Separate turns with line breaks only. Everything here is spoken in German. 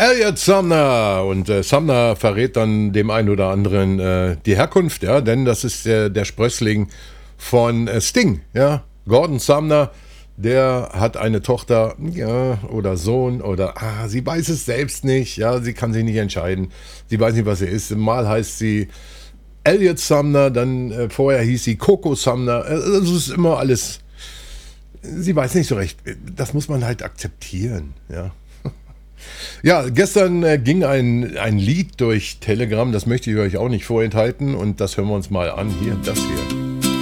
Elliot Sumner und Sumner verrät dann dem einen oder anderen die Herkunft, ja, denn das ist der Sprössling von Sting, ja, Gordon Sumner, der hat eine Tochter, ja, oder Sohn oder sie weiß es selbst nicht, ja, sie kann sich nicht entscheiden, sie weiß nicht, was sie ist. Mal heißt sie Elliot Sumner, dann vorher hieß sie Coco Sumner, also es ist immer alles, sie weiß nicht so recht, das muss man halt akzeptieren, ja. Ja, gestern ging ein Lied durch Telegram, das möchte ich euch auch nicht vorenthalten und das hören wir uns mal an. Hier, das hier.